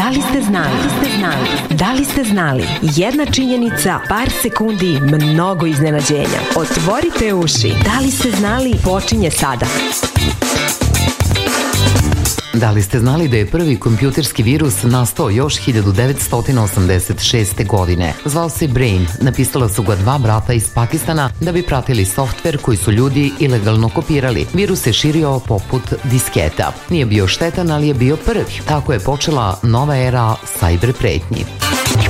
Da li ste znali? Da li ste znali? Jedna činjenica, par sekundi, mnogo iznenađenja. Otvorite uši. Da li ste znali? Počinje sada. Da li ste znali da je prvi kompjuterski virus nastao još 1986. godine? Zvao se Brain. Napisala su ga dva brata iz Pakistana da bi pratili softver koji su ljudi ilegalno kopirali. Virus se širio poput disketa. Nije bio štetan, ali je bio prvi. Tako je počela nova era sajber pretnji.